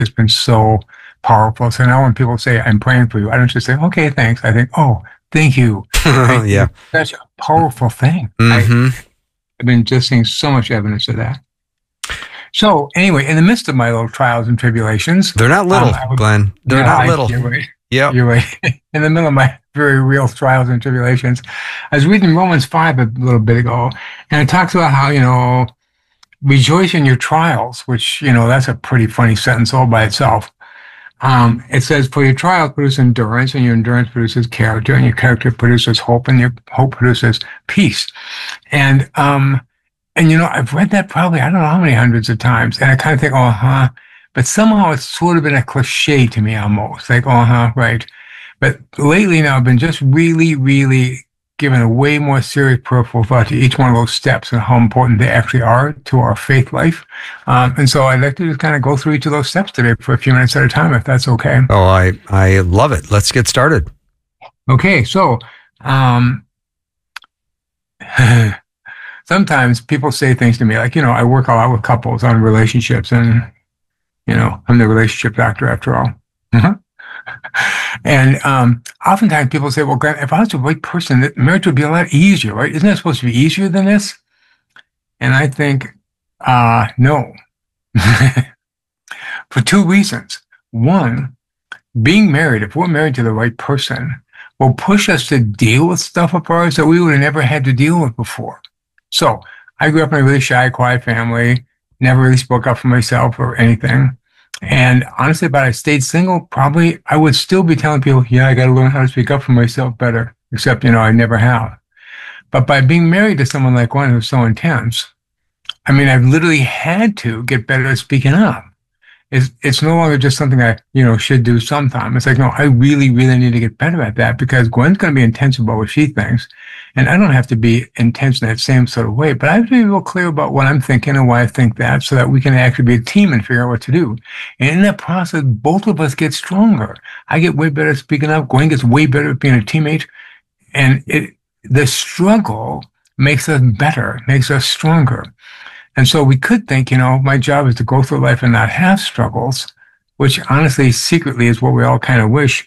has been so powerful. So now when people say, I'm praying for you, I don't just say, okay, thanks. I think, oh, thank you. Yeah. That's a powerful thing. I've been just seeing so much evidence of that. So anyway, in the midst of my little trials and tribulations. They're not little, Glenn. They're not little. You're right. Yeah. You're right. In the middle of my very real trials and tribulations, I was reading Romans 5 a little bit ago, and it talks about how, rejoice in your trials, which, that's a pretty funny sentence all by itself. It says, for your trials produce endurance, and your endurance produces character, and your character produces hope, and your hope produces peace. And I've read that probably, I don't know how many hundreds of times, and I kind of think, but somehow it's sort of been a cliche to me almost, like, right. But lately now I've been just really, really giving a way more serious prayerful thought to each one of those steps and how important they actually are to our faith life. And so I'd like to just kind of go through each of those steps today for a few minutes at a time, if that's okay. Oh, I love it. Let's get started. Okay, so sometimes people say things to me like, I work a lot with couples on relationships, and I'm the relationship doctor after all. And oftentimes people say, well, Glenn, if I was the right person, marriage would be a lot easier, right? Isn't that supposed to be easier than this? And I think, no. For two reasons. One, being married, if we're married to the right person, will push us to deal with stuff of ours that we would have never had to deal with before. So I grew up in a really shy, quiet family, never really spoke up for myself or anything. And honestly, if I stayed single, probably I would still be telling people, yeah, I got to learn how to speak up for myself better, except, I never have. But by being married to someone like Glenn who's so intense, I've literally had to get better at speaking up. It's no longer just something I, should do sometime. It's like, no, I really, really need to get better at that, because Gwen's going to be intense about what she thinks. And I don't have to be intense in that same sort of way, but I have to be real clear about what I'm thinking and why I think that, so that we can actually be a team and figure out what to do. And in that process, both of us get stronger. I get way better at speaking up. Gwen gets way better at being a teammate. And the struggle makes us better, makes us stronger. And so we could think, my job is to go through life and not have struggles, which honestly, secretly is what we all kind of wish.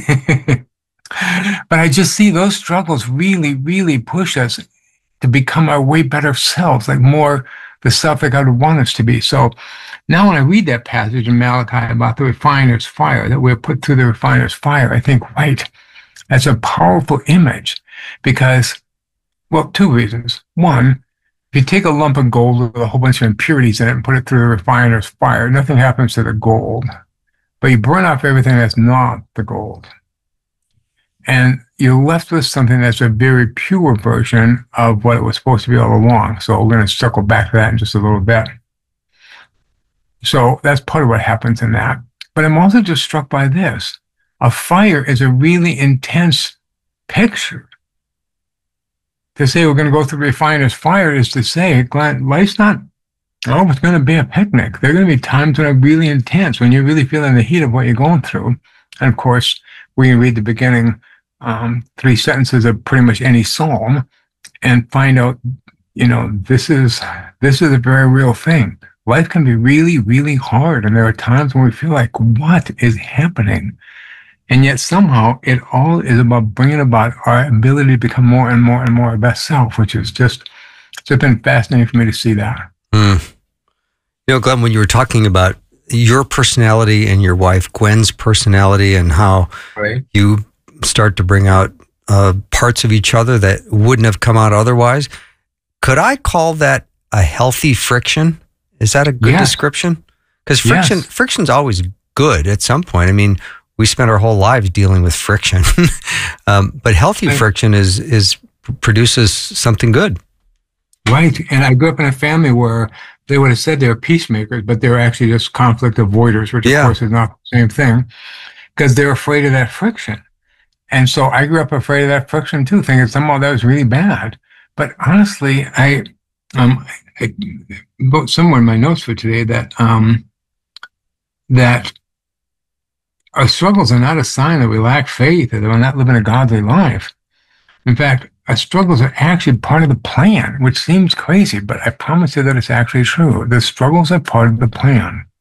But I just see those struggles really, really push us to become our way better selves, like more the self that God would want us to be. So now when I read that passage in Malachi about the refiner's fire, that we're put through the refiner's fire, I think, right, that's a powerful image because, well, two reasons. One, if you take a lump of gold with a whole bunch of impurities in it and put it through the refiner's fire, nothing happens to the gold. But you burn off everything that's not the gold. And you're left with something that's a very pure version of what it was supposed to be all along. So we're going to circle back to that in just a little bit. So that's part of what happens in that. But I'm also just struck by this. A fire is a really intense picture. To say we're going to go through the refiner's fire is to say, Glenn, life's not always going to be a picnic. There are going to be times when it's really intense, when you're really feeling the heat of what you're going through. And of course, we can read the beginning 3 sentences of pretty much any psalm and find out, this is a very real thing. Life can be really, really hard. And there are times when we feel like, what is happening? And yet somehow it all is about bringing about our ability to become more and more and more our best self, which is it's been fascinating for me to see that. Glenn, when you were talking about your personality and your wife, Gwen's personality, and how you start to bring out parts of each other that wouldn't have come out otherwise, could I call that a healthy friction? Is that a good description? Because friction's always good at some point. We spend our whole lives dealing with friction, but healthy friction produces something good. Right. And I grew up in a family where they would have said they were peacemakers, but they were actually just conflict avoiders, which of course is not the same thing, because they're afraid of that friction. And so I grew up afraid of that friction too, thinking somehow that was really bad. But honestly, I wrote somewhere in my notes for today that that our struggles are not a sign that we lack faith or that we're not living a godly life. In fact, our struggles are actually part of the plan, which seems crazy, but I promise you that it's actually true. The struggles are part of the plan.